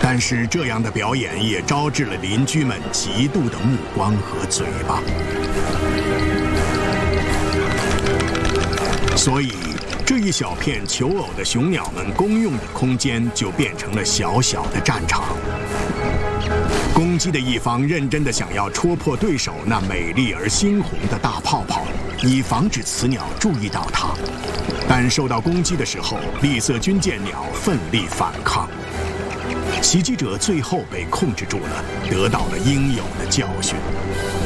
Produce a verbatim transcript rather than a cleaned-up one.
但是这样的表演也招致了邻居们嫉妒的目光和嘴巴。所以，这一小片求偶的雄鸟们公用的空间就变成了小小的战场。攻击的一方认真地想要戳破对手那美丽而猩红的大泡泡，以防止雌鸟注意到它。但受到攻击的时候，栗色军舰鸟奋力反抗。袭击者最后被控制住了，得到了应有的教训。